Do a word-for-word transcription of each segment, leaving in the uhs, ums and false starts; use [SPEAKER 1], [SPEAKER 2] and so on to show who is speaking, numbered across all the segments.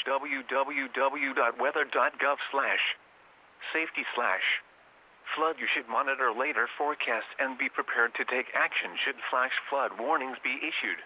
[SPEAKER 1] www.weather.gov slash safety slash flood. You should monitor later forecasts and be prepared to take action should flash flood warnings be issued.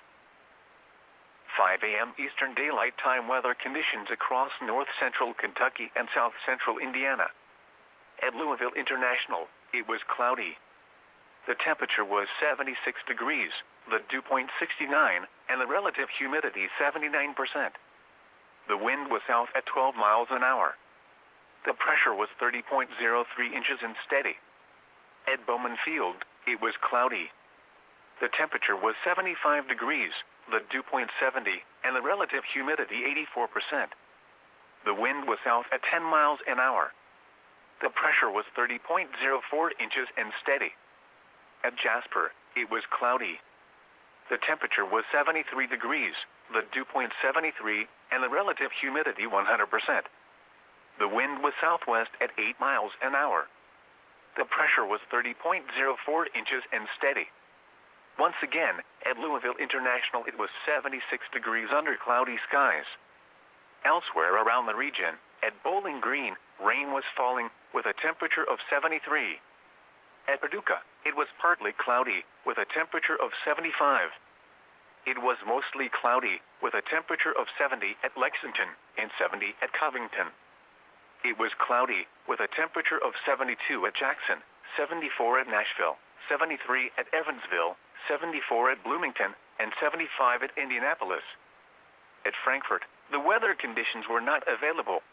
[SPEAKER 1] five A M Eastern Daylight Time weather conditions across north central Kentucky and south central Indiana. At Louisville International, it was cloudy. The temperature was seventy-six degrees, the dew point sixty-nine, and the relative humidity seventy-nine percent. The wind was south at twelve miles an hour. The pressure was thirty point zero three inches and steady. At Bowman Field, it was cloudy. The temperature was seventy-five degrees, the dew point seventy, and the relative humidity eighty-four percent. The wind was south at ten miles an hour. The pressure was thirty point zero four inches and steady. At Jasper, it was cloudy. The temperature was seventy-three degrees, the dew point seventy-three, and the relative humidity one hundred percent. The wind was southwest at eight miles an hour. The pressure was thirty point zero four inches and steady. Once again, at Louisville International, it was seventy-six degrees under cloudy skies. Elsewhere around the region, at Bowling Green, rain was falling with a temperature of seventy-three. At Paducah, it was partly cloudy with a temperature of seventy-five. It was mostly cloudy with a temperature of seventy at Lexington and seventy at Covington. It was cloudy with a temperature of seventy-two at Jackson, seventy-four at Nashville, seventy-three at Evansville, seventy-four at Bloomington, and seventy-five at Indianapolis. At Frankfort, the weather conditions were not available.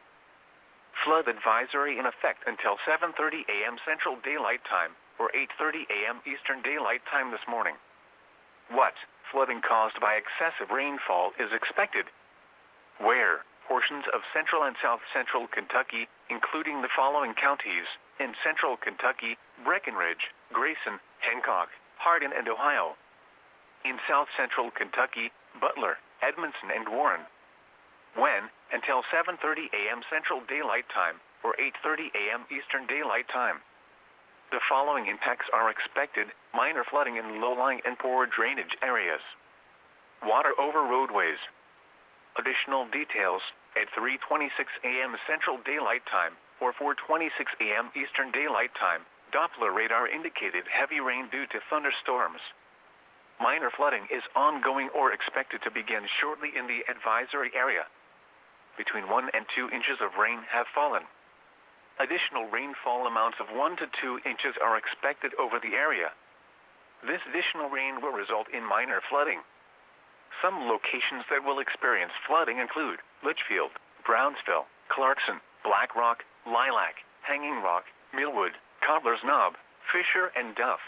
[SPEAKER 1] Flood advisory in effect until seven thirty A M Central Daylight Time or eight thirty A M Eastern Daylight Time this morning. What flooding caused by excessive rainfall is expected? Where portions of central and south central Kentucky, including the following counties: in central Kentucky, Breckenridge, Grayson, Hancock, Hardin, and Ohio. In south central Kentucky, Butler, Edmondson, and Warren. When? Until seven thirty A M Central Daylight Time or eight thirty A M Eastern Daylight Time. The following impacts are expected: minor flooding in low-lying and poor drainage areas. Water over roadways. Additional details at three twenty-six A M Central Daylight Time or four twenty-six A M Eastern Daylight Time. Doppler radar indicated heavy rain due to thunderstorms. Minor flooding is ongoing or expected to begin shortly in the advisory area. Between one and two inches of rain have fallen. Additional rainfall amounts of one to two inches are expected over the area. This additional rain will result in minor flooding. Some locations that will experience flooding include Litchfield, Brownsville, Clarkson, Black Rock, Lilac, Hanging Rock, Millwood, Cobbler's Knob, Fisher, and Duff.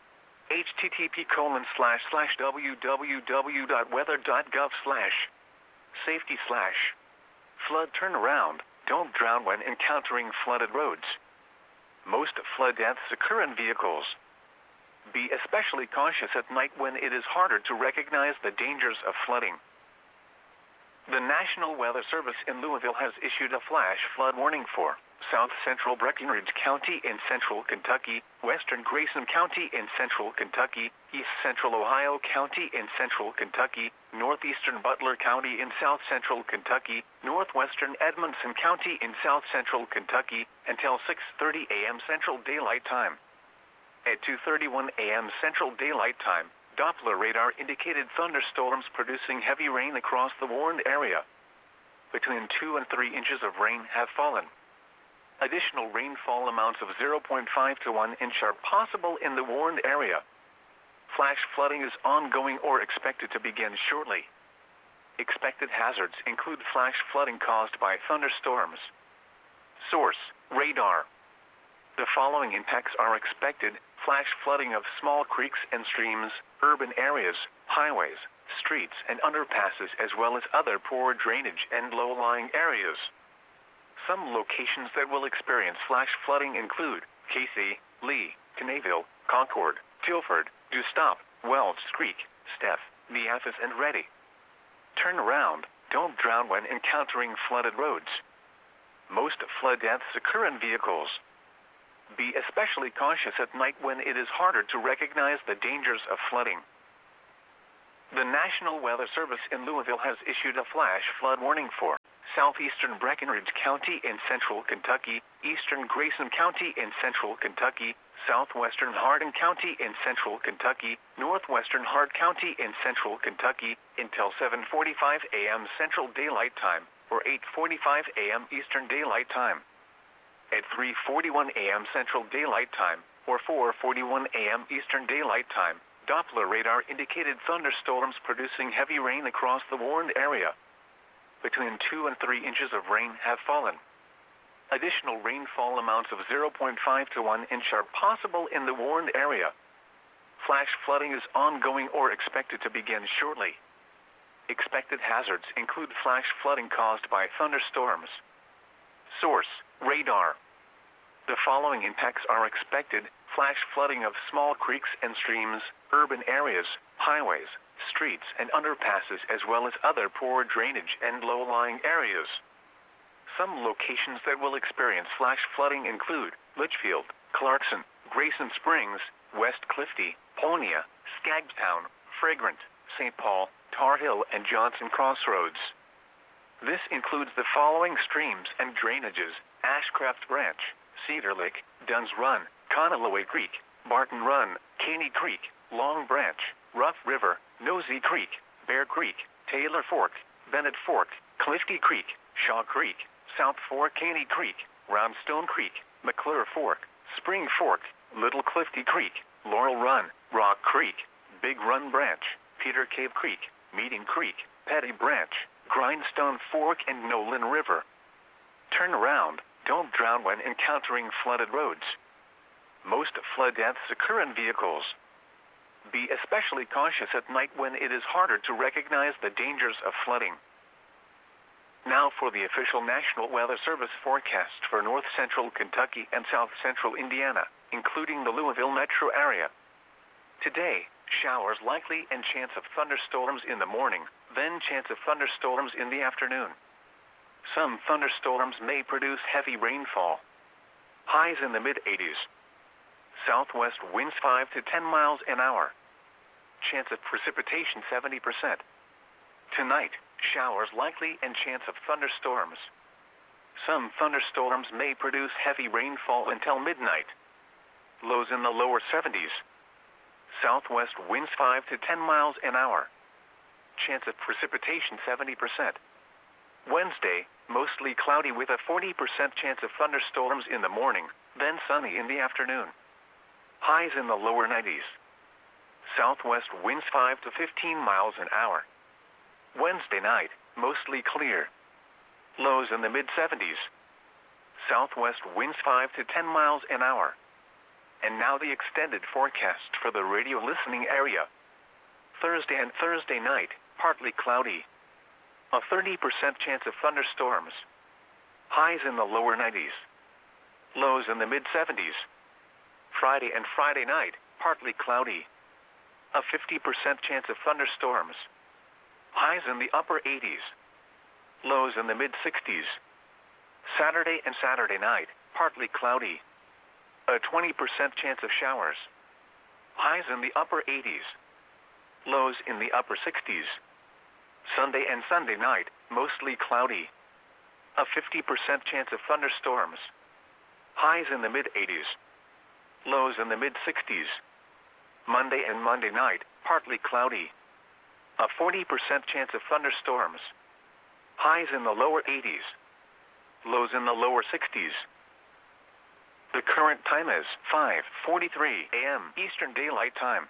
[SPEAKER 1] http colon slash slash www.weather.gov slash safety slash flood turnaround. Don't drown when encountering flooded roads. Most flood deaths occur in vehicles. Be especially cautious at night when it is harder to recognize the dangers of flooding. The National Weather Service in Louisville has issued a flash flood warning for South Central Breckenridge County in central Kentucky, Western Grayson County in central Kentucky, East Central Ohio County in central Kentucky, Northeastern Butler County in south central Kentucky, Northwestern Edmondson County in south central Kentucky, until six thirty A M Central Daylight Time. At two thirty-one A M Central Daylight Time, Doppler radar indicated thunderstorms producing heavy rain across the warned area. Between two and three inches of rain have fallen. Additional rainfall amounts of zero point five to one inch are possible in the warned area. Flash flooding is ongoing or expected to begin shortly. Expected hazards include flash flooding caused by thunderstorms. Source: radar. The following impacts are expected: flash flooding of small creeks and streams, urban areas, highways, streets, and underpasses, as well as other poor drainage and low-lying areas. Some locations that will experience flash flooding include Casey, Lee, Caneville, Concord, Tilford, Dustop, Wells Creek, Steph, Neathis, and Ready. Turn around. Don't drown when encountering flooded roads. Most flood deaths occur in vehicles. Be especially cautious at night when it is harder to recognize the dangers of flooding. The National Weather Service in Louisville has issued a flash flood warning for southeastern Breckinridge County in central Kentucky, eastern Grayson County in central Kentucky, southwestern Hardin County in central Kentucky, northwestern Hart County in central Kentucky, until seven forty-five a m Central Daylight Time, or eight forty-five a m Eastern Daylight Time. At three forty-one a m Central Daylight Time, or four forty-one a m Eastern Daylight Time, Doppler radar indicated thunderstorms producing heavy rain across the warned area. Between two and three inches of rain have fallen. Additional rainfall amounts of zero point five to one inch are possible in the warned area. Flash flooding is ongoing or expected to begin shortly. Expected hazards include flash flooding caused by thunderstorms. Source: radar. The following impacts are expected: flash flooding of small creeks and streams, urban areas, highways, streets and underpasses, as well as other poor drainage and low-lying areas. Some locations that will experience flash flooding include Litchfield, Clarkson, Grayson Springs, West Clifty, Ponia, Skagtown, Fragrant, Saint Paul, Tar Hill, and Johnson Crossroads. This includes the following streams and drainages: Ashcraft Branch, Cedar Lick, Dunn's Run, Conalloway Creek, Barton Run, Caney Creek, Long Branch, Rough River, Nosey Creek, Bear Creek, Taylor Fork, Bennett Fork, Clifty Creek, Shaw Creek, South Fork Caney Creek, Roundstone Creek, McClure Fork, Spring Fork, Little Clifty Creek, Laurel Run, Rock Creek, Big Run Branch, Peter Cave Creek, Meeting Creek, Petty Branch, Grindstone Fork, and Nolan River. Turn around. Don't drown when encountering flooded roads. Most flood deaths occur in vehicles. Be especially cautious at night when it is harder to recognize the dangers of flooding. Now for the official National Weather Service forecast for north central Kentucky and south central Indiana, including the Louisville metro area. Today, showers likely and chance of thunderstorms in the morning, then chance of thunderstorms in the afternoon. Some thunderstorms may produce heavy rainfall. Highs in the mid eighties. Southwest winds five to ten miles an hour. Chance of precipitation seventy percent. Tonight, showers likely and chance of thunderstorms. Some thunderstorms may produce heavy rainfall until midnight. Lows in the lower seventies. Southwest winds five to ten miles an hour. Chance of precipitation seventy percent. Wednesday, mostly cloudy with a forty percent chance of thunderstorms in the morning, then sunny in the afternoon. Highs in the lower nineties. Southwest winds five to fifteen miles an hour. Wednesday night, mostly clear. Lows in the mid seventies. Southwest winds five to ten miles an hour. And now the extended forecast for the radio listening area. Thursday and Thursday night, partly cloudy. A thirty percent chance of thunderstorms. Highs in the lower nineties. Lows in the mid seventies. Friday and Friday night, partly cloudy. A fifty percent chance of thunderstorms. Highs in the upper eighties. Lows in the mid sixties. Saturday and Saturday night, partly cloudy. A twenty percent chance of showers. Highs in the upper eighties. Lows in the upper sixties. Sunday and Sunday night, mostly cloudy. A fifty percent chance of thunderstorms. Highs in the mid eighties. Lows in the mid sixties. Monday and Monday night, partly cloudy. A forty percent chance of thunderstorms. Highs in the lower eighties. Lows in the lower sixties. The current time is five forty-three a m Eastern Daylight Time.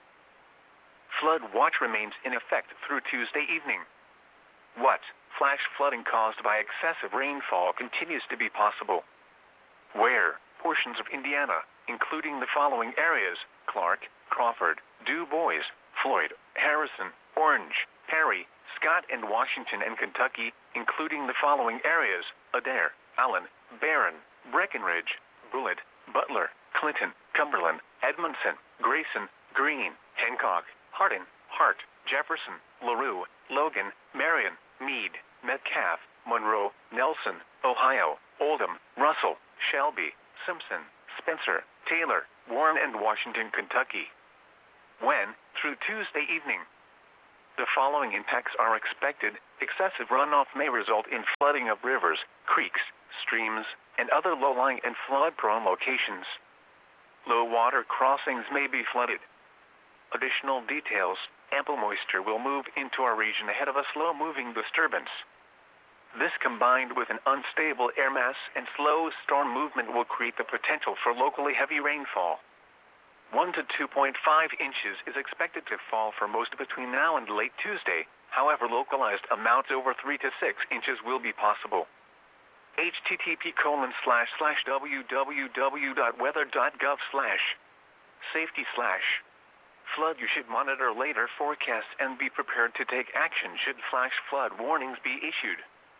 [SPEAKER 1] Flood watch remains in effect through Tuesday evening. What? Flash flooding caused by excessive rainfall continues to be possible. Where? Portions of Indiana, including the following areas: Clark, Crawford, Du Bois, Floyd, Harrison, Orange, Perry, Scott, and Washington, and Kentucky, including the following areas: Adair, Allen, Barron, Breckinridge, Bullitt, Butler, Clinton, Cumberland, Edmondson, Grayson, Greene, Hancock, Hardin, Hart, Jefferson, LaRue, Logan, Marion, Meade, Metcalfe, Monroe, Nelson, Ohio, Oldham, Russell, Shelby, Simpson, Spencer, Taylor, Warren, and Washington, Kentucky. When? Through Tuesday evening. The following impacts are expected. Excessive runoff may result in flooding of rivers, creeks, streams, and other low-lying and flood-prone locations. Low water crossings may be flooded. Additional details: ample moisture will move into our region ahead of a slow-moving disturbance. This, combined with an unstable air mass and slow storm movement, will create the potential for locally heavy rainfall. one to two point five inches is expected to fall for most between now and late Tuesday. However, localized amounts over three to six inches will be possible. H T T P colon slash slash www.weather.gov slash safety slash flood. You should monitor later forecasts and be prepared to take action should flash flood warnings be issued.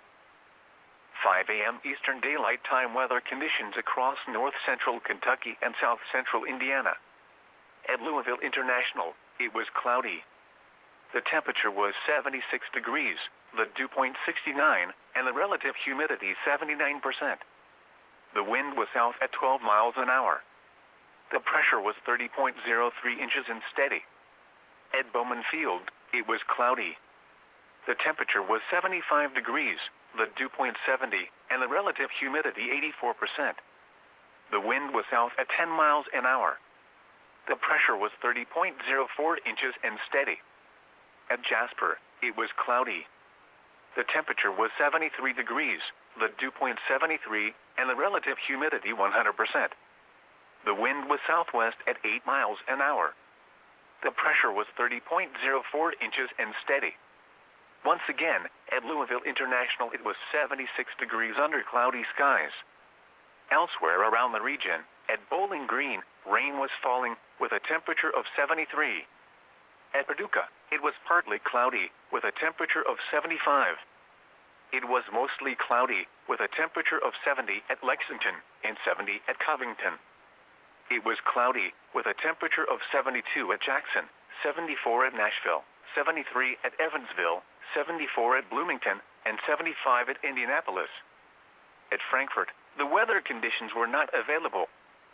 [SPEAKER 1] five a m Eastern Daylight Time weather conditions across north central Kentucky and south central Indiana. At Louisville International, it was cloudy. The temperature was seventy-six degrees, the dew point sixty-nine, and the relative humidity seventy-nine percent. The wind was south at twelve miles an hour. The pressure was thirty point zero three inches and steady. At Bowman Field, it was cloudy. The temperature was seventy-five degrees, the dew point seventy, and the relative humidity eighty-four percent. The wind was south at ten miles an hour. The pressure was thirty point zero four inches and steady. At Jasper, it was cloudy. The temperature was seventy-three degrees, the dew point seventy-three, and the relative humidity one hundred percent. The wind was southwest at eight miles an hour. The pressure was thirty point zero four inches and steady. Once again, at Louisville International, it was seventy-six degrees under cloudy skies. Elsewhere around the region, at Bowling Green, rain was falling with a temperature of seventy-three. At Paducah, it was partly cloudy with a temperature of seventy-five. It was mostly cloudy with a temperature of seventy at Lexington and seventy at Covington. It was cloudy with a temperature of seventy-two at Jackson, seventy-four at Nashville, seventy-three at Evansville, seventy-four at Bloomington, and seventy-five at Indianapolis. At Frankfort, the weather conditions were not available.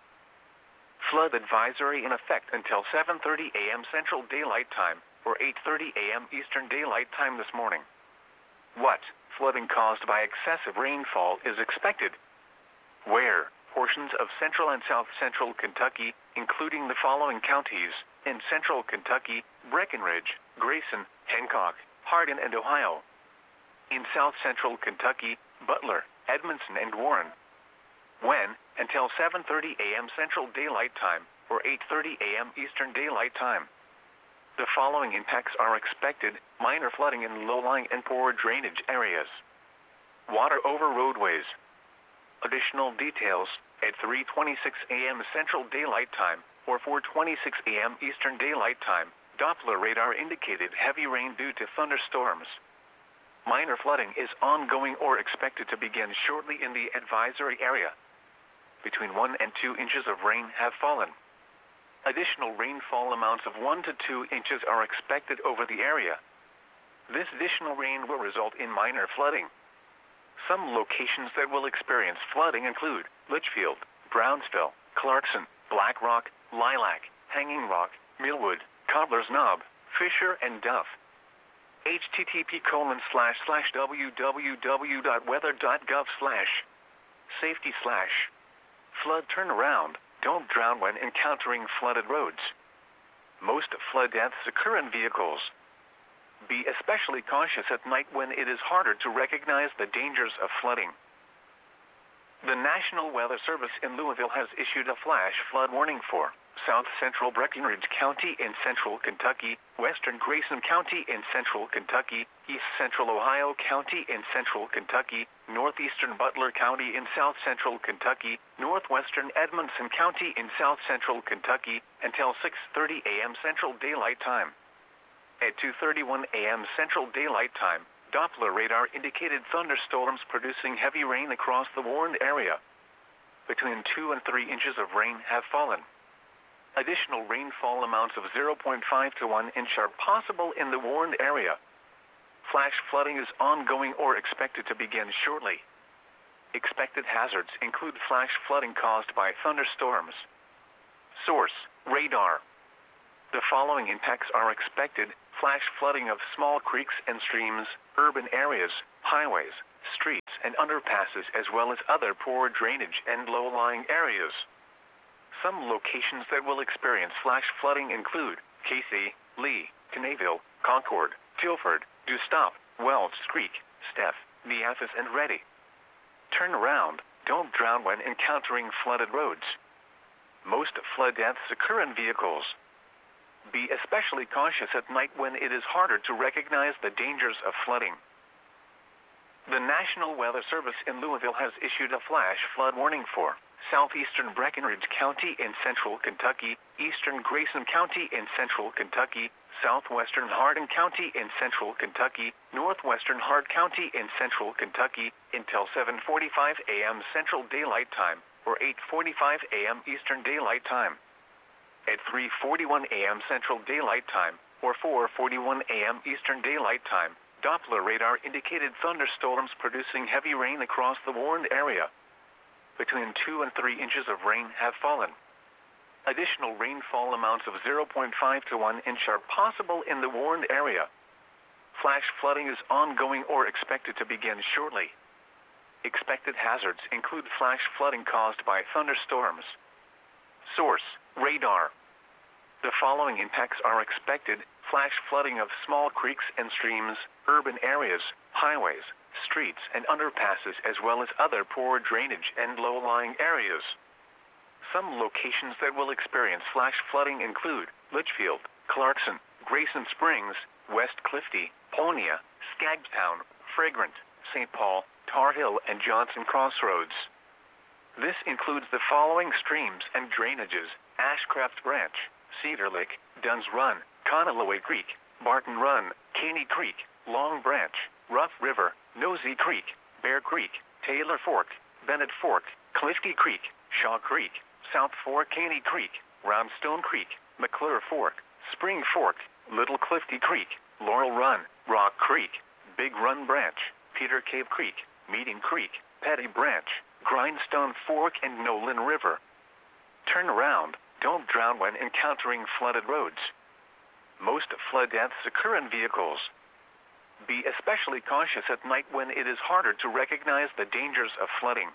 [SPEAKER 1] Flood advisory in effect until seven thirty a m Central Daylight Time or eight thirty a m Eastern Daylight Time this morning. What? Flooding caused by excessive rainfall is expected. Where? Portions of central and south central Kentucky, including the following counties: in central Kentucky, Breckinridge, Grayson, Hancock, Hardin, and Ohio. In south central Kentucky, Butler, Edmondson, and Warren. When? Until seven thirty a m Central Daylight Time or eight thirty a m Eastern Daylight Time. The following impacts are expected: minor flooding in low-lying and poor drainage areas. Water over roadways. Additional details: at three twenty-six a m Central Daylight Time or four twenty-six a m Eastern Daylight Time, Doppler radar indicated heavy rain due to thunderstorms. Minor flooding is ongoing or expected to begin shortly in the advisory area. Between one and two inches of rain have fallen. Additional rainfall amounts of one to two inches are expected over the area. This additional rain will result in minor flooding. Some locations that will experience flooding include Litchfield, Brownsville, Clarkson, Black Rock, Lilac, Hanging Rock, Millwood, Cobbler's Knob, Fisher, and Duff. H T T P colon slash slash www.weather.gov slash safety slash flood turnaround. Don't drown when encountering flooded roads. Most flood deaths occur in vehicles. Be especially cautious at night when it is harder to recognize the dangers of flooding. The National Weather Service in Louisville has issued a flash flood warning for South Central Breckinridge County in central Kentucky, Western Grayson County in central Kentucky, East Central Ohio County in central Kentucky, Northeastern Butler County in south central Kentucky, Northwestern Edmondson County in south central Kentucky, until six thirty a m Central Daylight Time. At two thirty-one a m Central Daylight Time, Doppler radar indicated thunderstorms producing heavy rain across the warned area. Between two and three inches of rain have fallen. Additional rainfall amounts of zero point five to one inch are possible in the warned area. Flash flooding is ongoing or expected to begin shortly. Expected hazards include flash flooding caused by thunderstorms. Source: radar. The following impacts are expected: flash flooding of small creeks and streams, urban areas, highways, streets, and underpasses, as well as other poor drainage and low-lying areas. Some locations that will experience flash flooding include Casey, Lee, Canaville, Concord, Tilford, Dustop, Wells Creek, Steph, Neathis, and Ready. Turn around. Don't drown when encountering flooded roads. Most flood deaths occur in vehicles. Be especially cautious at night when it is harder to recognize the dangers of flooding. The National Weather Service in Louisville has issued a flash flood warning for southeastern Breckinridge County in central Kentucky, eastern Grayson County in central Kentucky, southwestern Hardin County in central Kentucky, northwestern Hard County in central Kentucky, until seven forty-five a m Central Daylight Time, or eight forty-five a m Eastern Daylight Time. At three forty-one a m Central Daylight Time, or four forty-one a m Eastern Daylight Time, Doppler radar indicated thunderstorms producing heavy rain across the warned area. Between two and three inches of rain have fallen. Additional rainfall amounts of zero point five to one inch are possible in the warned area. Flash flooding is ongoing or expected to begin shortly. Expected hazards include flash flooding caused by thunderstorms. Source: radar. The following impacts are expected: flash flooding of small creeks and streams, urban areas, highways, streets, and underpasses, as well as other poor drainage and low-lying areas. Some locations that will experience flash flooding include Litchfield, Clarkson, Grayson Springs, West Clifty, Ponia, Skagtown, Fragrant, Saint Paul, Tar Hill, and Johnson Crossroads. This includes the following streams and drainages: Ashcraft Branch, Cedar Lick, Dunn's Run, Conalloway Creek, Barton Run, Caney Creek, Long Branch, Rough River, Nosey Creek, Bear Creek, Taylor Fork, Bennett Fork, Clifty Creek, Shaw Creek, South Fork Caney Creek, Roundstone Creek, McClure Fork, Spring Fork, Little Clifty Creek, Laurel Run, Rock Creek, Big Run Branch, Peter Cave Creek, Meeting Creek, Petty Branch, Grindstone Fork, and Nolan River. Turn around. Don't drown when encountering flooded roads. Most flood deaths occur in vehicles. Be especially cautious at night when it is harder to recognize the dangers of flooding.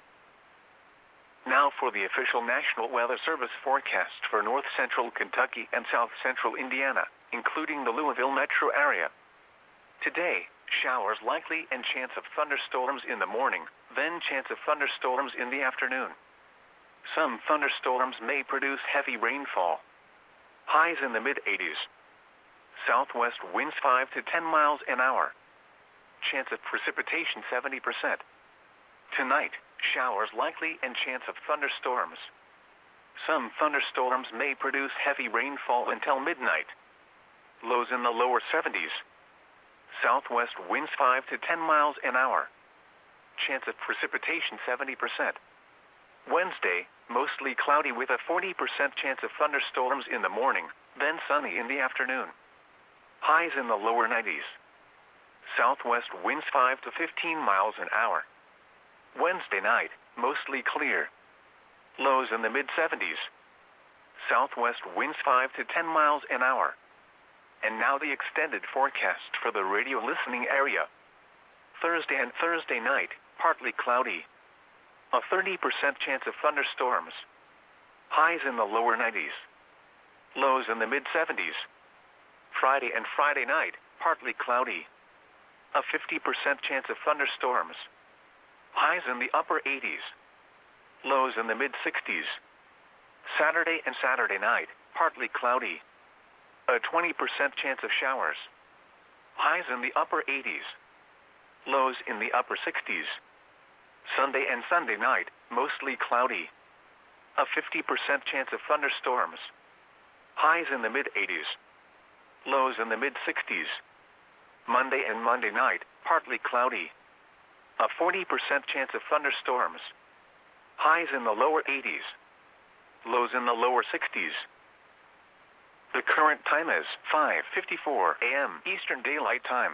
[SPEAKER 1] Now for the official National Weather Service forecast for north central Kentucky and south central Indiana, including the Louisville metro area. Today, showers likely and chance of thunderstorms in the morning, then chance of thunderstorms in the afternoon. Some thunderstorms may produce heavy rainfall. Highs in the mid eighties. Southwest winds five to ten miles an hour. Chance of precipitation seventy percent. Tonight, showers likely and chance of thunderstorms. Some thunderstorms may produce heavy rainfall until midnight. Lows in the lower seventies. Southwest winds five to ten miles an hour. Chance of precipitation seventy percent. Wednesday, mostly cloudy with a forty percent chance of thunderstorms in the morning, then sunny in the afternoon. Highs in the lower nineties. Southwest winds five to fifteen miles an hour. Wednesday night, mostly clear. Lows in the mid seventies. Southwest winds five to ten miles an hour. And now the extended forecast for the radio listening area. Thursday and Thursday night, partly cloudy. A thirty percent chance of thunderstorms. Highs in the lower nineties. Lows in the mid seventies. Friday and Friday night, partly cloudy. A fifty percent chance of thunderstorms. Highs in the upper eighties. Lows in the mid sixties. Saturday and Saturday night, partly cloudy. A twenty percent chance of showers. Highs in the upper eighties. Lows in the upper sixties. Sunday and Sunday night, mostly cloudy. A fifty percent chance of thunderstorms. Highs in the mid eighties. Lows in the mid sixties. Monday and Monday night, partly cloudy. A forty percent chance of thunderstorms. Highs in the lower eighties. Lows in the lower sixties. The current time is five fifty-four a m Eastern Daylight Time.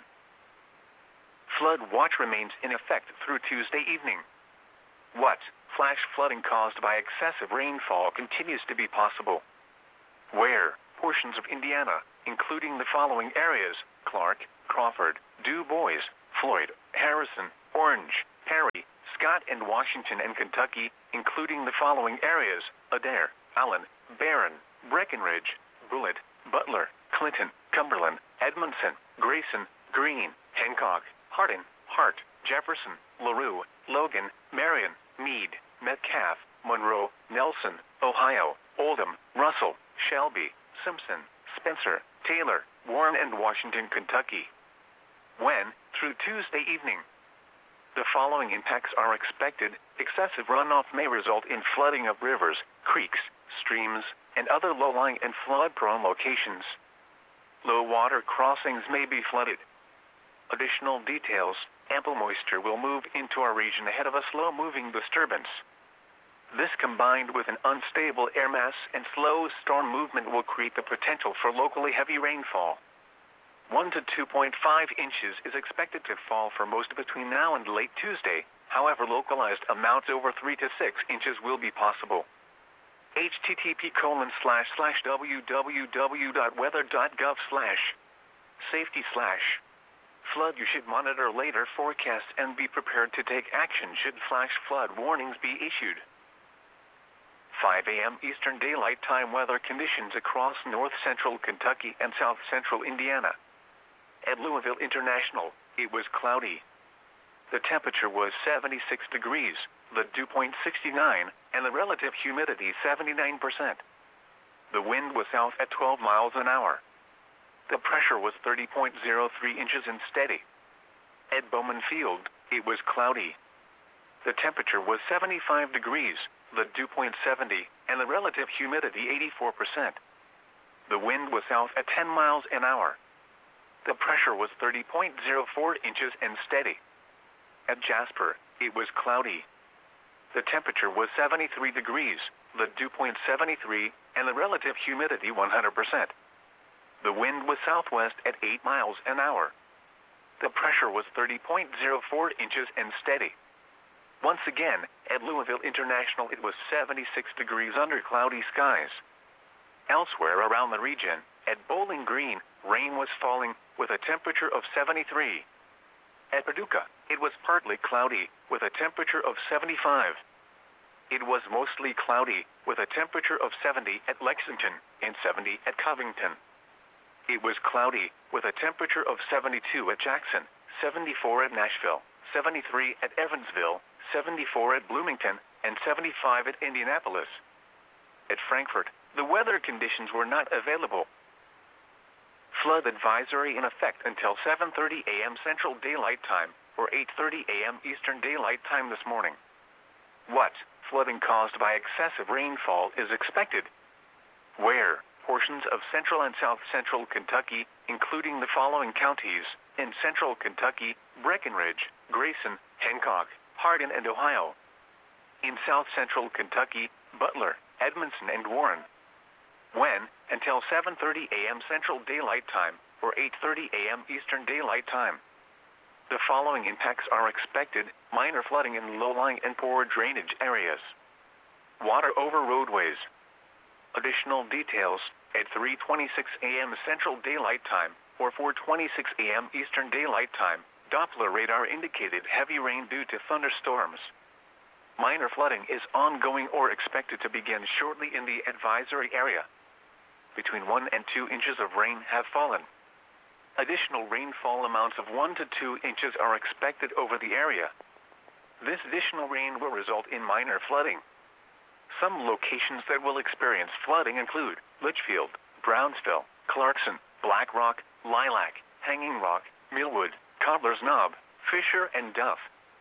[SPEAKER 1] Flood watch remains in effect through Tuesday evening. What? Flash flooding caused by excessive rainfall continues to be possible. Where? portions of Indiana, including the following areas: Clark, Crawford, Du Bois, Floyd, Harrison, Orange, Perry, Scott, and Washington, and Kentucky, including the following areas: Adair, Allen, Barron, Breckenridge, Bullitt, Butler, Clinton, Cumberland, Edmondson, Grayson, Greene, Hancock, Hardin, Hart, Jefferson, LaRue, Logan, Marion, Meade, Metcalfe, Monroe, Nelson, Ohio, Oldham, Russell, Shelby, Simpson, Spencer, Taylor, Warren, and Washington, Kentucky. When, through Tuesday evening, the following impacts are expected: excessive runoff may result in flooding of rivers, creeks, streams, and other low-lying and flood-prone locations. Low water crossings may be flooded. Additional details: ample moisture will move into our region ahead of a slow-moving disturbance. This, combined with an unstable air mass and slow storm movement, will create the potential for locally heavy rainfall. one to two point five inches is expected to fall for most between now and late Tuesday. However, localized amounts over three to six inches will be possible. http colon slash slash www.weather.gov slash safety slash flood. You should monitor later forecasts and be prepared to take action should flash flood warnings be issued. five a m Eastern Daylight Time weather conditions across north central Kentucky and south central Indiana. At Louisville International, it was cloudy. The temperature was seventy-six degrees, the dew point sixty-nine, and the relative humidity seventy-nine percent. The wind was south at twelve miles an hour. The pressure was thirty point zero three inches and steady. At Bowman Field, it was cloudy. The temperature was seventy-five degrees, the dew point seventy, and the relative humidity eighty-four percent. The wind was south at ten miles an hour. The pressure was thirty point zero four inches and steady. At Jasper, it was cloudy. The temperature was seventy-three degrees, the dew point seventy-three, and the relative humidity one hundred percent. The wind was southwest at eight miles an hour. The pressure was thirty point zero four inches and steady. Once again, at Louisville International, it was seventy-six degrees under cloudy skies. Elsewhere around the region, at Bowling Green, rain was falling with a temperature of seventy-three. At Paducah, it was partly cloudy with a temperature of seventy-five. It was mostly cloudy with a temperature of seventy at Lexington and seventy at Covington. It was cloudy with a temperature of seventy-two at Jackson, seventy-four at Nashville, seventy-three at Evansville, seventy-four at Bloomington, and seventy-five at Indianapolis. At Frankfort, the weather conditions were not available. Flood advisory in effect until seven thirty a m Central Daylight Time or eight thirty a m Eastern Daylight Time this morning. What flooding caused by excessive rainfall is expected? Where portions of central and south central Kentucky, including the following counties: in central Kentucky, Breckenridge, Grayson, Hancock, Hardin, and Ohio. In south central Kentucky, Butler, Edmondson, and Warren. When, until seven thirty a m Central Daylight Time or eight thirty a m Eastern Daylight Time. The following impacts are expected: minor flooding in low-lying and poor drainage areas. Water over roadways. Additional details: at three twenty-six a m Central Daylight Time or four twenty-six a m Eastern Daylight Time, Doppler radar indicated heavy rain due to thunderstorms. Minor flooding is ongoing or expected to begin shortly in the advisory area. Between one and two inches of rain have fallen. Additional rainfall amounts of one to two inches are expected over the area. This additional rain will result in minor flooding. Some locations that will experience flooding include Litchfield, Brownsville, Clarkson, Black Rock, Lilac, Hanging Rock, Millwood, Cobbler's Knob, Fisher, and Duff.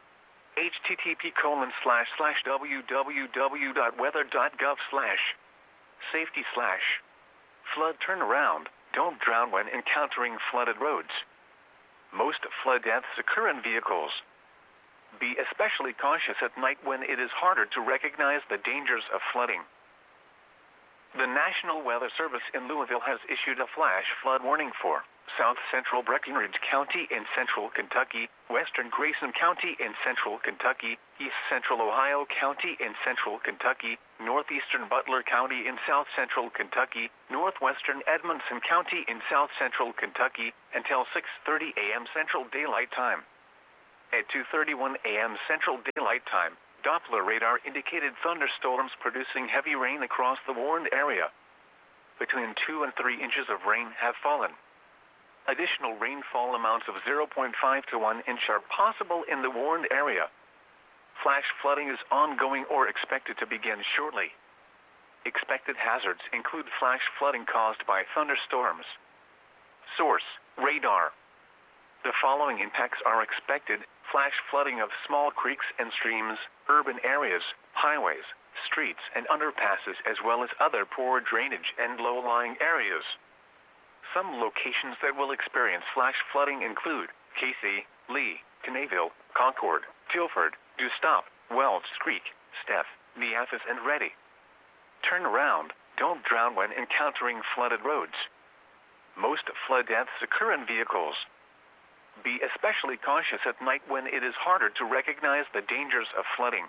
[SPEAKER 1] http colon slash slash www.weather.gov slash safety slash flood turnaround. Don't drown when encountering flooded roads. Most flood deaths occur in vehicles. Be especially cautious at night when it is harder to recognize the dangers of flooding. The National Weather Service in Louisville has issued a flash flood warning for South Central Breckinridge County in central Kentucky, western Grayson County in central Kentucky, east central Ohio County in central Kentucky, northeastern Butler County in south central Kentucky, northwestern Edmonson County in south central Kentucky, until six thirty a m Central Daylight Time. At two thirty-one a m Central Daylight Time, Doppler radar indicated thunderstorms producing heavy rain across the warned area. Between two and three inches of rain have fallen. Additional rainfall amounts of zero point five to one inch are possible in the warned area. Flash flooding is ongoing or expected to begin shortly. Expected hazards include flash flooding caused by thunderstorms. Source: radar. The following impacts are expected: flash flooding of small creeks and streams, urban areas, highways, streets and underpasses, as well as other poor drainage and low-lying areas. Some locations that will experience flash flooding include Casey, Lee, Caneville, Concord, Tilford, Dustop, Wells Creek, Steph, Neathis and Ready. Turn around, don't drown when encountering flooded roads. Most flood deaths occur in vehicles. Be especially cautious at night when it is harder to recognize the dangers of flooding.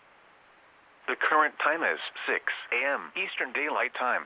[SPEAKER 1] The current time is six a m Eastern Daylight Time.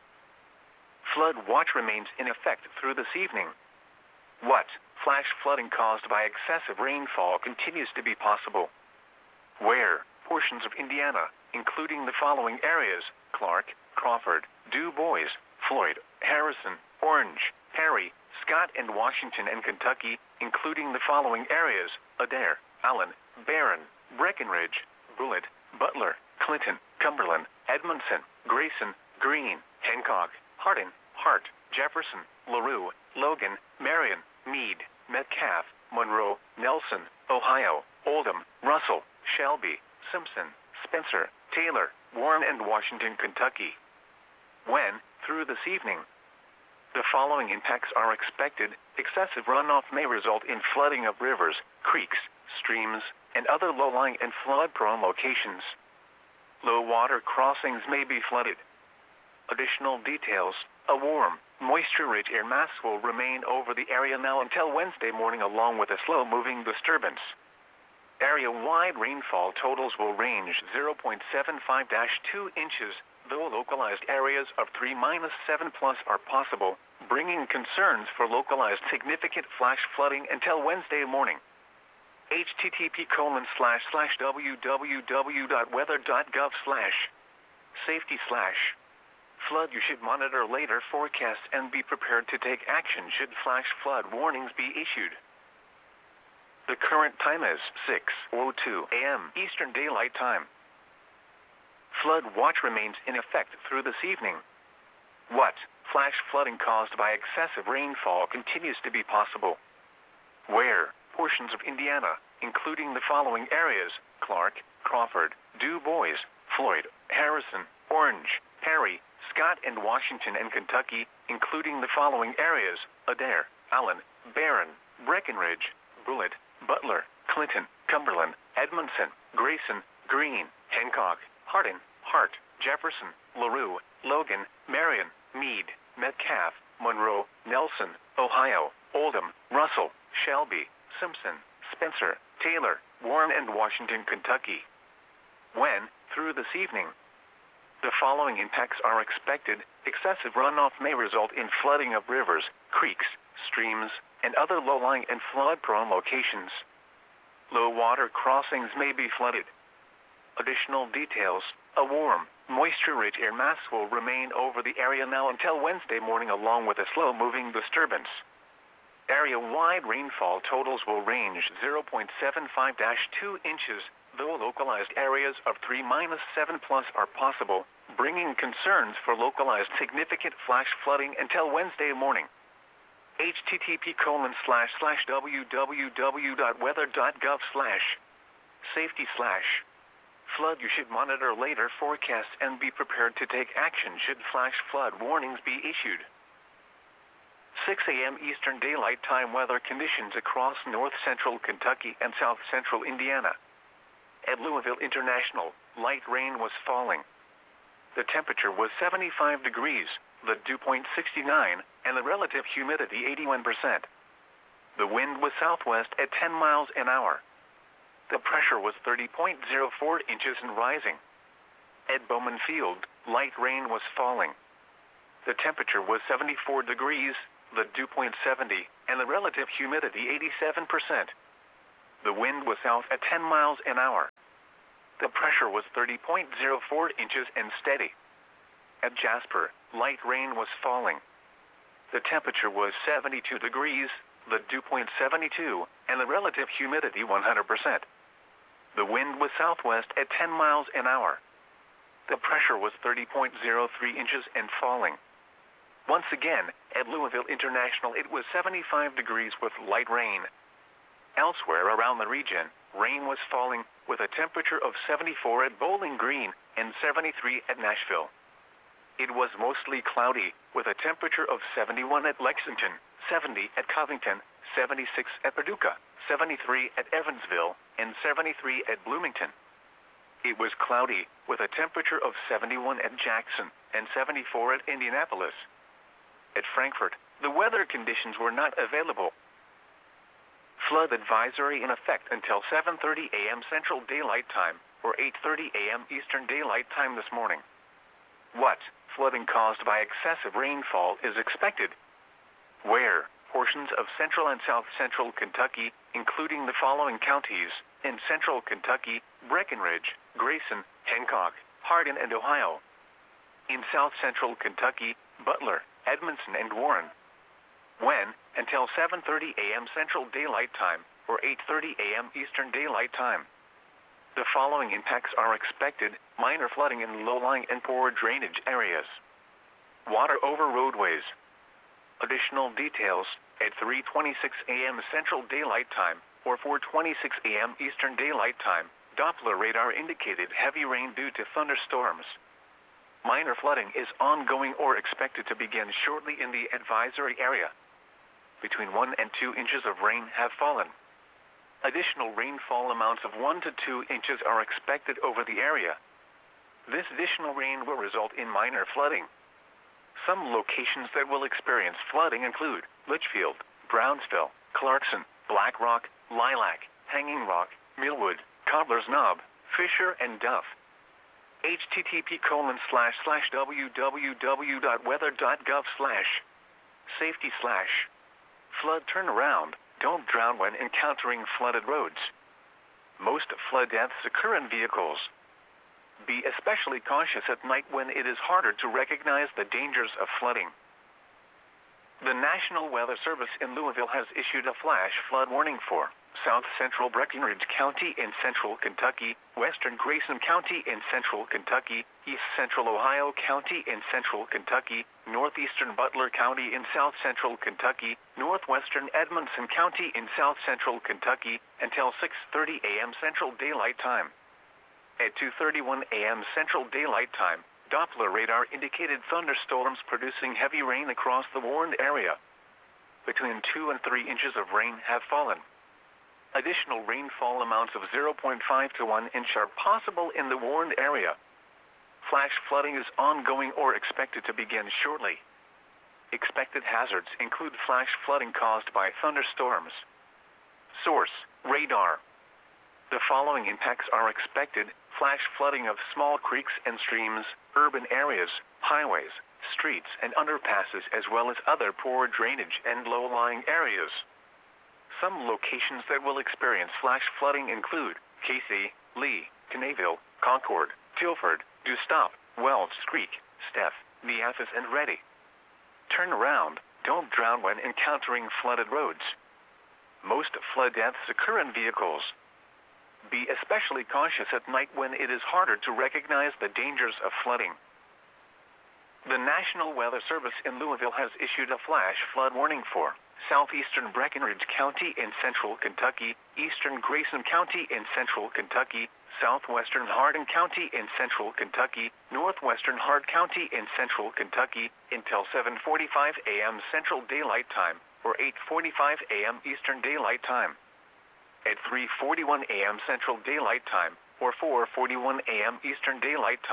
[SPEAKER 1] Flood watch remains in effect through this evening. What? Flash flooding caused by excessive rainfall continues to be possible. Where? Portions of Indiana, including the following areas: Clark, Crawford, Du Bois, Floyd, Harrison, Orange, Perry, Scott and Washington, and Kentucky, including the following areas: Adair, Allen, Barron, Breckinridge, Bullitt, Butler, Clinton, Cumberland, Edmonson, Grayson, Greene, Hancock, Hardin, Hart, Jefferson, LaRue, Logan, Marion, Meade, Metcalfe, Monroe, Nelson, Ohio, Oldham, Russell, Shelby, Simpson, Spencer, Taylor, Warren and Washington, Kentucky. When? Through this evening. The following impacts are expected: excessive runoff may result in flooding of rivers, creeks, streams, and other low-lying and flood-prone locations. Low water crossings may be flooded. Additional details: a warm, moisture-rich air mass will remain over the area now until Wednesday morning, along with a slow-moving disturbance. Area-wide rainfall totals will range zero point seven five to two inches, though localized areas of three to seven plus are possible, bringing concerns for localized significant flash flooding until Wednesday morning. H T T P colon slash slash www.weather.gov slash safety slash flood. You should monitor later forecasts and be prepared to take action should flash flood warnings be issued. The current time is six oh two a m Eastern Daylight Time. Flood watch remains in effect through this evening. What? Flash flooding caused by excessive rainfall continues to be possible. Where? Portions of Indiana, including the following areas: Clark, Crawford, Du Bois, Floyd, Harrison, Orange, Perry, Scott and Washington, and Kentucky, including the following areas: Adair, Allen, Barron, Breckinridge, Bullitt, Butler, Clinton, Cumberland, Edmonson, Grayson, Greene, Hancock, Hardin, Hart, Jefferson, LaRue, Logan, Marion, Meade, Metcalfe, Monroe, Nelson, Ohio, Oldham, Russell, Shelby, Simpson, Spencer, Taylor, Warren and Washington, Kentucky. When? Through this evening. The following impacts are expected: excessive runoff may result in flooding of rivers, creeks, streams, and other low-lying and flood-prone locations. Low water crossings may be flooded. Additional details: a warm, moisture-rich air mass will remain over the area now until Wednesday morning, along with a slow-moving disturbance. Area-wide rainfall totals will range zero point seven five to two inches, though localized areas of three to seven plus are possible, bringing concerns for localized significant flash flooding until Wednesday morning. H T T P colon slash slash www.weather.gov slash safety slash flood. You should monitor later forecasts and be prepared to take action should flash flood warnings be issued. six a m Eastern Daylight Time weather conditions across north central Kentucky and south central Indiana. At Louisville International, light rain was falling. The temperature was seventy-five degrees, the dew point sixty-nine, and the relative humidity eighty-one percent. The wind was southwest at ten miles an hour. The pressure was thirty point zero four inches and rising. At Bowman Field, light rain was falling. The temperature was seventy-four degrees, the dew point seventy, and the relative humidity eighty-seven percent. The wind was south at ten miles an hour. The pressure was thirty point zero four inches and steady. At Jasper, light rain was falling. The temperature was seventy-two degrees, the dew point seventy-two, and the relative humidity one hundred percent. The wind was southwest at ten miles an hour. The pressure was thirty point zero three inches and falling. Once again, at Louisville International it was seventy-five degrees with light rain. Elsewhere around the region, rain was falling with a temperature of seventy-four at Bowling Green and seventy-three at Nashville. It was mostly cloudy with a temperature of seventy-one at Lexington, seventy at Covington, seventy-six at Paducah, seventy-three at Evansville, and seventy-three at Bloomington. It was cloudy with a temperature of seventy-one at Jackson and seventy-four at Indianapolis. At Frankfort, the weather conditions were not available. Flood advisory in effect until seven thirty a m Central Daylight Time or eight thirty a m Eastern Daylight Time this morning. What flooding caused by excessive rainfall is expected? Where portions of central and south central Kentucky, including the following counties: in central Kentucky, Breckenridge, Grayson, Hancock, Hardin, and Ohio. In south central Kentucky, Butler, Edmondson, and Warren. When? Until seven thirty a m Central Daylight Time or eight thirty a m Eastern Daylight Time. The following impacts are expected: minor flooding in low-lying and poor drainage areas. Water over roadways. Additional details at three twenty-six a m Central Daylight Time or four twenty-six a m Eastern Daylight Time, Doppler radar indicated heavy rain due to thunderstorms. Minor flooding is ongoing or expected to begin shortly in the advisory area. Between one and two inches of rain have fallen. Additional rainfall amounts of one to two inches are expected over the area. This additional rain will result in minor flooding. Some locations that will experience flooding include Litchfield, Brownsville, Clarkson, Black Rock, Lilac, Hanging Rock, Millwood, Cobbler's Knob, Fisher, and Duff. http colon slash slash www.weather.gov slash safety slash flood turnaround. Don't drown when encountering flooded roads. Most flood deaths occur in vehicles. Be especially cautious at night when it is harder to recognize the dangers of flooding. The National Weather Service in Louisville has issued a flash flood warning for South Central Breckenridge County in central Kentucky, Western Grayson County in central Kentucky, East Central Ohio County in central Kentucky, Northeastern Butler County in south central Kentucky, Northwestern Edmondson County in south central Kentucky, until six thirty a m Central Daylight Time. At two thirty-one a m Central Daylight Time, Doppler radar indicated thunderstorms producing heavy rain across the warned area. Between two and three inches of rain have fallen. Additional rainfall amounts of zero point five to one inch are possible in the warned area. Flash flooding is ongoing or expected to begin shortly. Expected hazards include flash flooding caused by thunderstorms. Source: radar. The following impacts are expected: flash flooding of small creeks and streams, urban areas, highways, streets, and underpasses, as well as other poor drainage and low-lying areas. Some locations that will experience flash flooding include Casey, Lee, Caneville, Concord, Tilford, Dustop, Wells Creek, Steph, Neathis, and Ready. Turn around. Don't drown when encountering flooded roads. Most flood deaths occur in vehicles. Be especially cautious at night when it is harder to recognize the dangers of flooding. The National Weather Service in Louisville has issued a flash flood warning for Southeastern Breckenridge County in central Kentucky, Eastern Grayson County in central Kentucky, Southwestern Hardin County in central Kentucky, Northwestern Hard County in central Kentucky, until seven forty-five a m Central Daylight Time or eight forty-five a m Eastern Daylight Time. At three forty-one a m Central Daylight Time or four forty-one a m Eastern Daylight Time,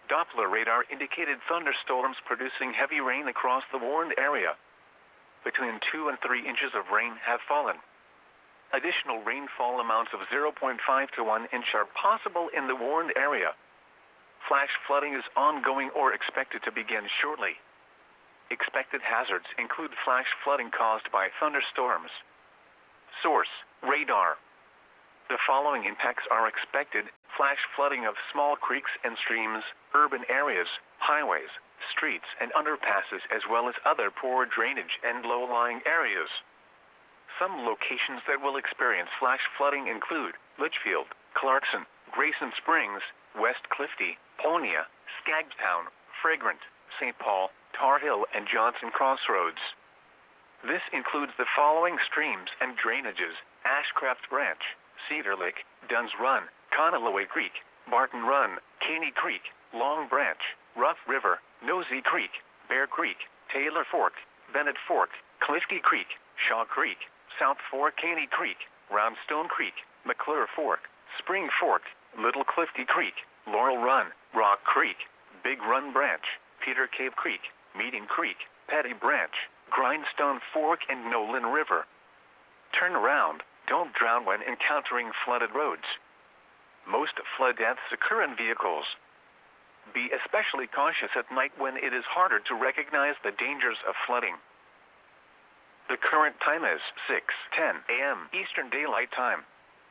[SPEAKER 1] Doppler radar indicated thunderstorms producing heavy rain across the warned area. Between two and three inches of rain have fallen. Additional rainfall amounts of zero point five to one inch are possible in the warned area. Flash flooding is ongoing or expected to begin shortly. Expected hazards include flash flooding caused by thunderstorms. Source: radar. The following impacts are expected: flash flooding of small creeks and streams, urban areas, highways, streets and underpasses, as well as other poor drainage and low-lying areas. Some locations that will experience flash flooding include Litchfield, Clarkson, Grayson Springs, West Clifty, Ponia, Skagtown, Fragrant, Saint Paul, Tar Hill, and Johnson Crossroads. This includes the following streams and drainages: Ashcraft Branch, Cedar Lick, Dunn's Run, Conalloway Creek, Barton Run, Caney Creek, Long Branch, Rough River, Nosey Creek, Bear Creek, Taylor Fork, Bennett Fork, Clifty Creek, Shaw Creek, South Fork Caney Creek, Roundstone Creek, McClure Fork, Spring Fork, Little Clifty Creek, Laurel Run, Rock Creek, Big Run Branch, Peter Cave Creek, Meeting Creek, Petty Branch, Grindstone Fork, and Nolan River. Turn around. Don't drown when encountering flooded roads. Most flood deaths occur in vehicles. Be especially cautious at night when it is harder to recognize the dangers of flooding. The current time is six ten a m Eastern Daylight Time.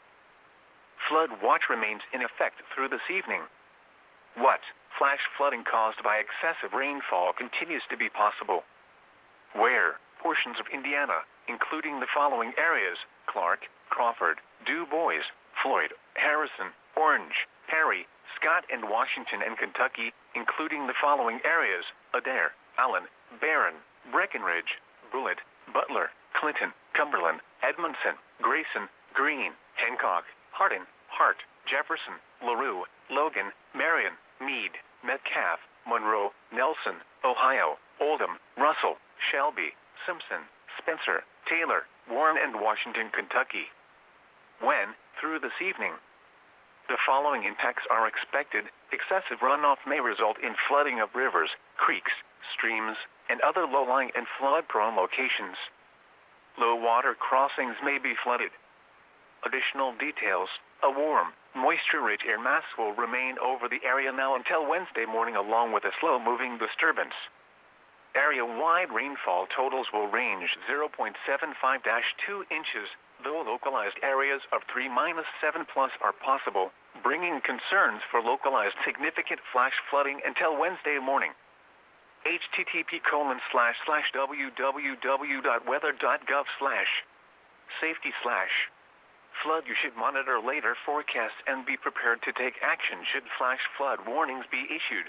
[SPEAKER 1] Flood watch remains in effect through this evening. What? Flash flooding caused by excessive rainfall continues to be possible. Where? Portions of Indiana, including the following areas: Clark, Crawford, Du Bois, Floyd, Harrison, Orange, Perry, Scott, and Washington, and Kentucky, including the following areas: Adair, Allen, Barron, Breckenridge, Bullitt, Butler, Clinton, Cumberland, Edmondson, Grayson, Greene, Hancock, Hardin, Hart, Jefferson, LaRue, Logan, Marion, Meade, Metcalfe, Monroe, Nelson, Ohio, Oldham, Russell, Shelby, Simpson, Spencer, Taylor, Warren, and Washington, Kentucky. When? Through this evening. The following impacts are expected: excessive runoff may result in flooding of rivers, creeks, streams, and other low-lying and flood-prone locations. Low-water crossings may be flooded. Additional details: a warm, moisture-rich air mass will remain over the area now until Wednesday morning, along with a slow-moving disturbance. Area-wide rainfall totals will range zero point seven five to two inches, though localized areas of three to seven plus are possible, bringing concerns for localized significant flash flooding until Wednesday morning. H T T P colon slash slash www.weather.gov slash safety slash flood. You should monitor later forecasts and be prepared to take action should flash flood warnings be issued.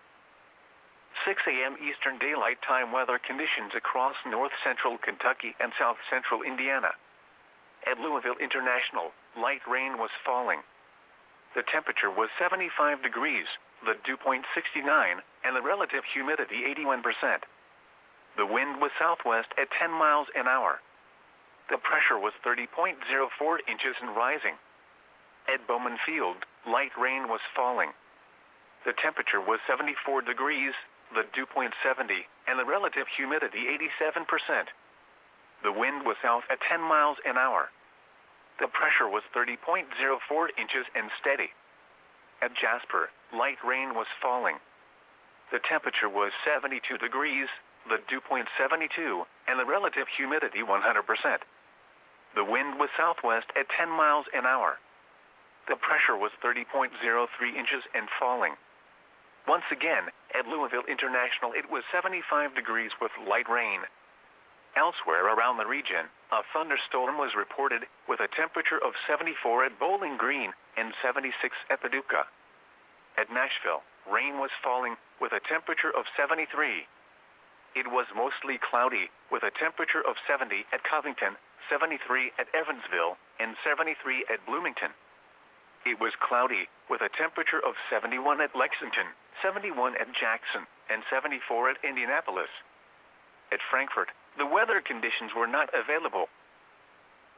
[SPEAKER 1] six a m Eastern Daylight Time weather conditions across north-central Kentucky and south-central Indiana. At Louisville International, light rain was falling. The temperature was seventy-five degrees, the dew point sixty-nine, and the relative humidity eighty-one percent. The wind was southwest at ten miles an hour. The pressure was thirty point zero four inches and rising. At Bowman Field, light rain was falling. The temperature was seventy-four degrees, the dew point seventy, and the relative humidity eighty-seven percent. The wind was south at ten miles an hour. The pressure was thirty point zero four inches and steady. At Jasper, light rain was falling. The temperature was seventy-two degrees, the dew point seventy-two, and the relative humidity one hundred percent. The wind was southwest at ten miles an hour. The pressure was thirty point zero three inches and falling. Once again, at Louisville International, it was seventy-five degrees with light rain. Elsewhere around the region, a thunderstorm was reported with a temperature of seventy-four at Bowling Green and seventy-six at Paducah. At Nashville, rain was falling with a temperature of seventy-three. It was mostly cloudy with a temperature of seventy at Covington, seventy-three at Evansville, and seventy-three at Bloomington. It was cloudy with a temperature of seventy-one at Lexington, seventy-one at Jackson, and seventy-four at Indianapolis. At Frankfort, the weather conditions were not available.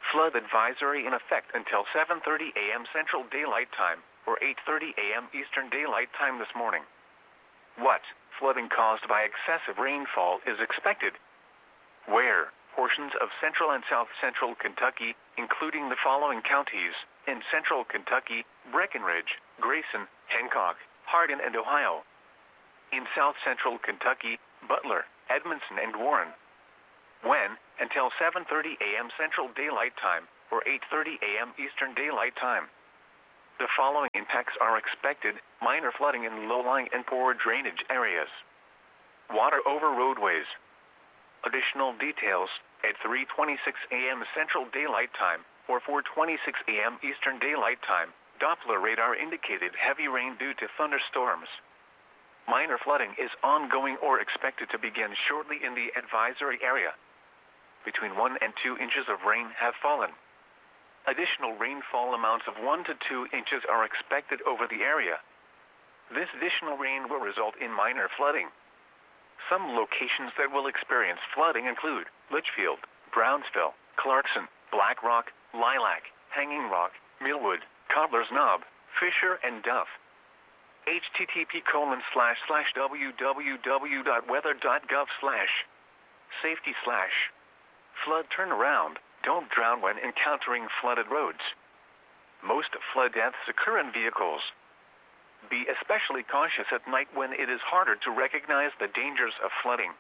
[SPEAKER 1] Flood advisory in effect until seven thirty a m Central Daylight Time or eight thirty a m Eastern Daylight Time this morning. What flooding caused by excessive rainfall is expected? Where portions of central and south central Kentucky, including the following counties: in central Kentucky, Breckinridge, Grayson, Hancock, Hardin, and Ohio. In south central Kentucky, Butler, Edmondson, and Warren. When until seven thirty a m Central Daylight Time or eight thirty a m Eastern Daylight Time. The following impacts are expected: minor flooding in low-lying and poor drainage areas. Water over roadways. Additional details at three twenty-six a m Central Daylight Time or four twenty-six a m Eastern Daylight Time. Doppler radar indicated heavy rain due to thunderstorms. Minor flooding is ongoing or expected to begin shortly in the advisory area. Between one and two inches of rain have fallen. Additional rainfall amounts of one to two inches are expected over the area. This additional rain will result in minor flooding. Some locations that will experience flooding include Litchfield, Brownsville, Clarkson, Black Rock, Lilac, Hanging Rock, Millwood, Cobbler's Knob, Fisher, and Duff. H T T P colon slash slash www dot weather dot gov slash safety slash flood turnaround. Don't drown when encountering flooded roads. Most flood deaths occur in vehicles. Be especially cautious at night when it is harder to recognize the dangers of flooding.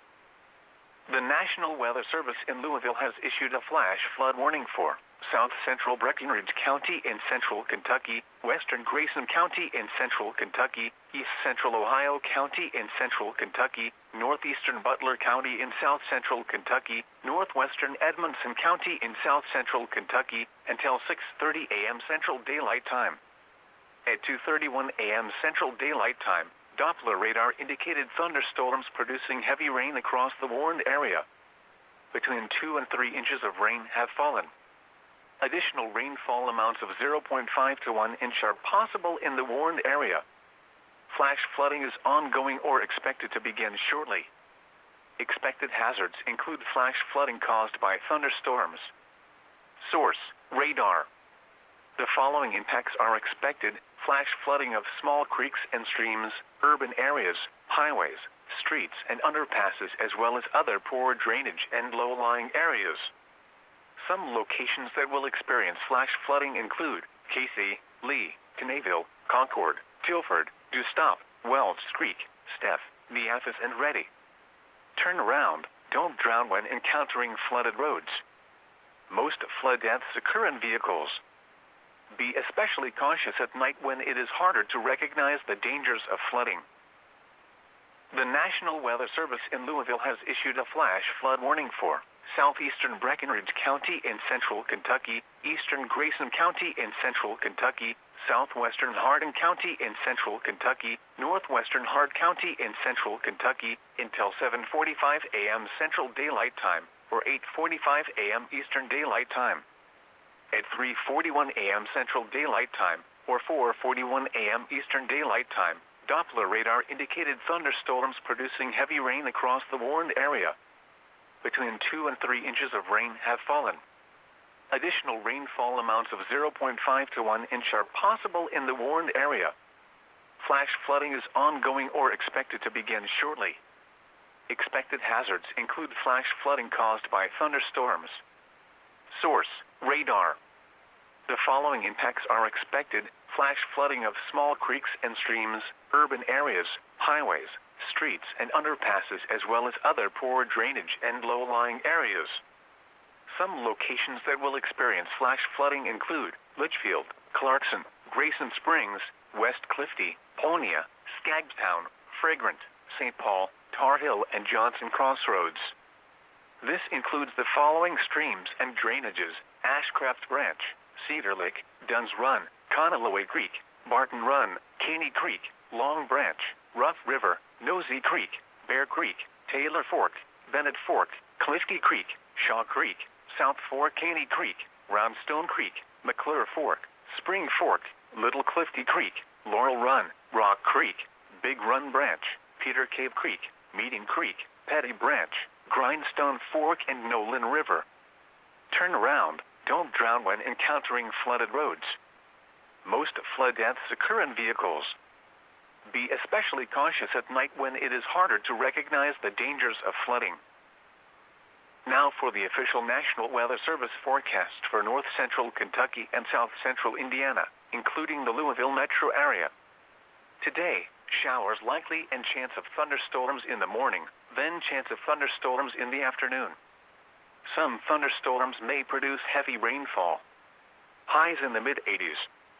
[SPEAKER 1] The National Weather Service in Louisville has issued a flash flood warning for South Central Breckinridge County in central Kentucky, Western Grayson County in central Kentucky, East Central Ohio County in central Kentucky, Northeastern Butler County in south central Kentucky, Northwestern Edmondson County in south central Kentucky, until six thirty a m Central Daylight Time. At two thirty-one a m Central Daylight Time, Doppler radar indicated thunderstorms producing heavy rain across the warned area. Between two and three inches of rain have fallen. Additional rainfall amounts of zero point five to one inch are possible in the warned area. Flash flooding is ongoing or expected to begin shortly. Expected hazards include flash flooding caused by thunderstorms. Source: radar. The following impacts are expected: flash flooding of small creeks and streams, urban areas, highways, streets, and underpasses, as well as other poor drainage and low-lying areas. Some locations that will experience flash flooding include Casey, Lee, Caneville, Concord, Tilford, Dustop, Wells Creek, Steph, Neathis, and Ready. Turn around. Don't drown when encountering flooded roads. Most flood deaths occur in vehicles. Be especially cautious at night when it is harder to recognize the dangers of flooding. The National Weather Service in Louisville has issued a flash flood warning for southeastern Breckinridge County in central Kentucky, eastern Grayson County in central Kentucky, southwestern Hardin County in central Kentucky, northwestern Hart County in central Kentucky, until seven forty-five a m Central Daylight Time or eight forty-five a m Eastern Daylight Time. At three forty-one a m Central Daylight Time or four forty-one a m Eastern Daylight Time, Doppler radar indicated thunderstorms producing heavy rain across the warned area. Between two and three inches of rain have fallen. Additional rainfall amounts of zero point five to one inch are possible in the warned area. Flash flooding is ongoing or expected to begin shortly. Expected hazards include flash flooding caused by thunderstorms. Source: radar. The following impacts are expected: flash flooding of small creeks and streams, urban areas, highways, streets, and underpasses, as well as other poor drainage and low-lying areas. Some locations that will experience flash flooding include Litchfield, Clarkson, Grayson Springs, West Clifty, Ponia, Skagstown, Fragrant, Saint Paul, Tar Hill, and Johnson Crossroads. This includes the following streams and drainages: Ashcraft Branch, Cedar Lick, Dunn's Run, Conalloway Creek, Barton Run, Caney Creek, Long Branch, Rough River, Nosey Creek, Bear Creek, Taylor Fork, Bennett Fork, Clifty Creek, Shaw Creek, South Fork Caney Creek, Roundstone Creek, McClure Fork, Spring Fork, Little Clifty Creek, Laurel Run, Rock Creek, Big Run Branch, Peter Cave Creek, Meeting Creek, Petty Branch, Grindstone Fork, and Nolan River. Turn around. Don't drown when encountering flooded roads. Most flood deaths occur in vehicles. Be especially cautious at night when it is harder to recognize the dangers of flooding. Now for the official National Weather Service forecast for north central Kentucky and south central Indiana, including the Louisville metro area. Today, showers likely and chance of thunderstorms in the morning, then chance of thunderstorms in the afternoon. Some thunderstorms may produce heavy rainfall. Highs in the mid eighties.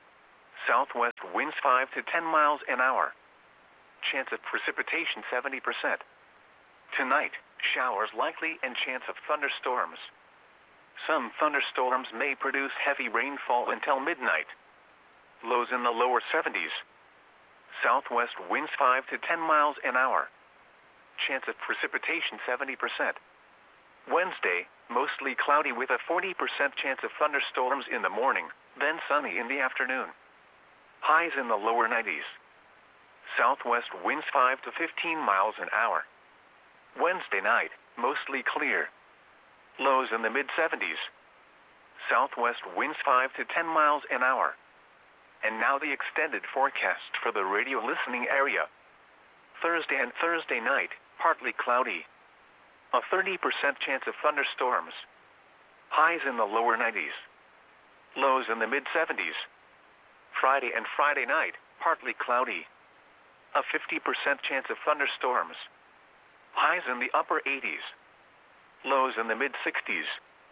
[SPEAKER 1] Southwest winds five to ten miles an hour. Chance of precipitation seventy percent. Tonight, showers likely and chance of thunderstorms. Some thunderstorms may produce heavy rainfall until midnight. Lows in the lower seventies. Southwest winds five to ten miles an hour. Chance of precipitation seventy percent. Wednesday, mostly cloudy with a forty percent chance of thunderstorms in the morning, then sunny in the afternoon. Highs in the lower nineties. Southwest winds five to fifteen miles an hour. Wednesday night, mostly clear. Lows in the mid seventies. Southwest winds five to ten miles an hour. And now the extended forecast for the radio listening area. Thursday and Thursday night, partly cloudy. A thirty percent chance of thunderstorms. Highs in the lower nineties. Lows in the mid seventies. Friday and Friday night, partly cloudy. A fifty percent chance of thunderstorms. Highs in the upper eighties. Lows in the mid sixties.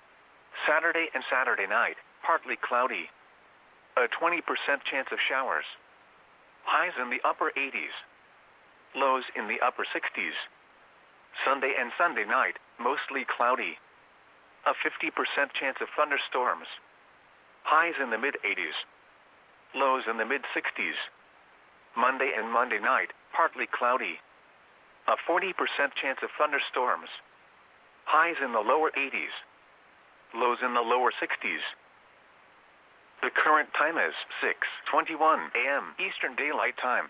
[SPEAKER 1] Saturday and Saturday night, partly cloudy. A twenty percent chance of showers. Highs in the upper eighties. Lows in the upper sixties. Sunday and Sunday night, mostly cloudy. A fifty percent chance of thunderstorms. Highs in the mid eighties. Lows in the mid sixties. Monday and Monday night, partly cloudy. A forty percent chance of thunderstorms. Highs in the lower eighties. Lows in the lower sixties. The current time is six twenty-one a m Eastern Daylight Time.